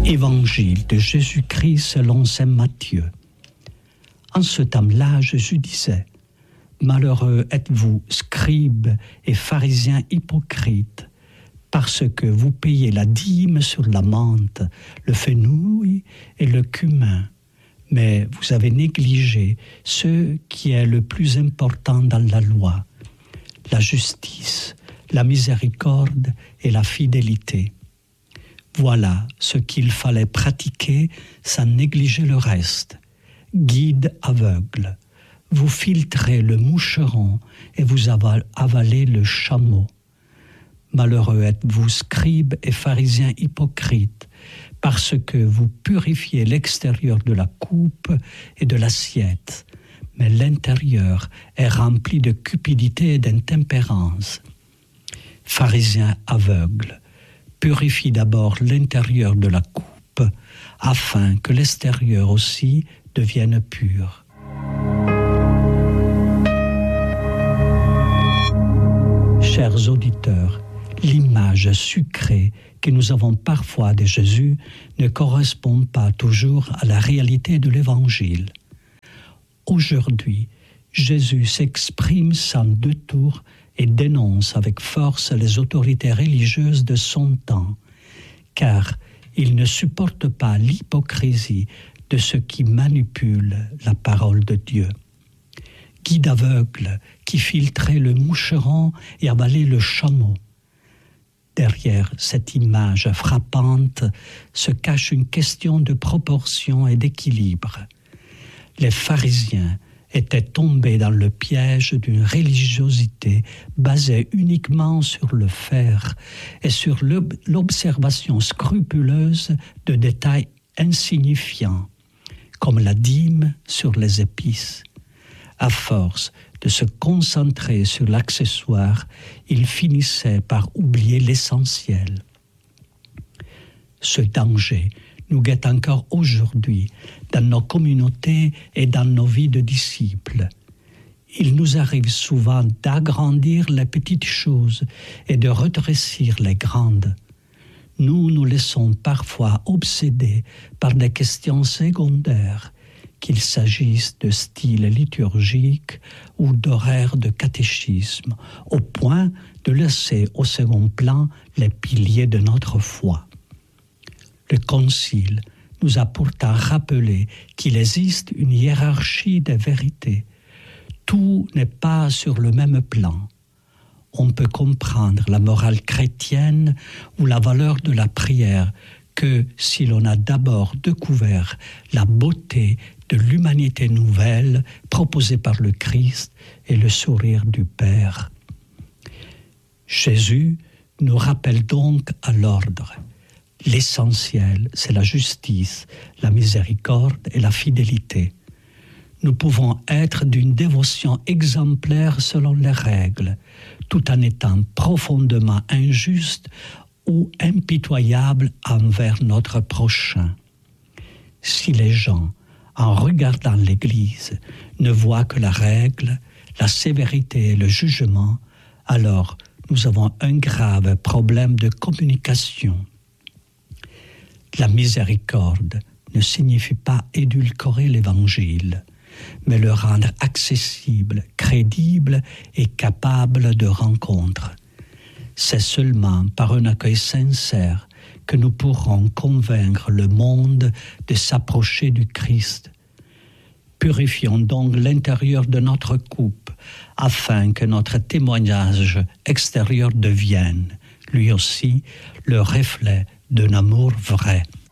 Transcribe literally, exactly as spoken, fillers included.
Évangile de Jésus-Christ selon saint Matthieu. En ce temps-là, Jésus disait : Malheureux êtes-vous, scribes et pharisiens hypocrites, parce que vous payez la dîme sur la menthe, le fenouil et le cumin, mais vous avez négligé ce qui est le plus important dans la loi, la justice, la miséricorde et la fidélité. Voilà ce qu'il fallait pratiquer sans négliger le reste. Guide aveugle, vous filtrez le moucheron et vous avalez le chameau. Malheureux êtes-vous, scribes et pharisiens hypocrites, parce que vous purifiez l'extérieur de la coupe et de l'assiette, mais l'intérieur est rempli de cupidité et d'intempérance. Pharisiens aveugles, purifie d'abord l'intérieur de la coupe, afin que l'extérieur aussi devienne pur. Chers auditeurs, l'image sucrée que nous avons parfois de Jésus ne correspond pas toujours à la réalité de l'Évangile. Aujourd'hui, Jésus s'exprime sans détour et dénonce avec force les autorités religieuses de son temps, car il ne supporte pas l'hypocrisie de ceux qui manipulent la parole de Dieu. Guide aveugle qui filtrait le moucheron et avalait le chameau. Derrière cette image frappante se cache une question de proportion et d'équilibre. Les pharisiens étaient tombés dans le piège d'une religiosité basée uniquement sur le faire et sur l'observation scrupuleuse de détails insignifiants, comme la dîme sur les épices. À force de se concentrer sur l'accessoire, ils finissaient par oublier l'essentiel. Ce danger nous guette encore aujourd'hui dans nos communautés et dans nos vies de disciples. Il nous arrive souvent d'agrandir les petites choses et de rétrécir les grandes. Nous nous laissons parfois obséder par des questions secondaires, qu'il s'agisse de style liturgique ou d'horaire de catéchisme, au point de laisser au second plan les piliers de notre foi. Le Concile nous a pourtant rappelé qu'il existe une hiérarchie des vérités. Tout n'est pas sur le même plan. On peut comprendre la morale chrétienne ou la valeur de la prière que si l'on a d'abord découvert la beauté de l'humanité nouvelle proposée par le Christ et le sourire du Père. Jésus nous rappelle donc à l'ordre. L'essentiel, c'est la justice, la miséricorde et la fidélité. Nous pouvons être d'une dévotion exemplaire selon les règles, tout en étant profondément injustes ou impitoyables envers notre prochain. Si les gens, en regardant l'Église, ne voient que la règle, la sévérité et le jugement, alors nous avons un grave problème de communication. La miséricorde ne signifie pas édulcorer l'Évangile, mais le rendre accessible, crédible et capable de rencontre. C'est seulement par un accueil sincère que nous pourrons convaincre le monde de s'approcher du Christ. Purifions donc l'intérieur de notre coupe, afin que notre témoignage extérieur devienne, lui aussi, le reflet d'un amour vrai.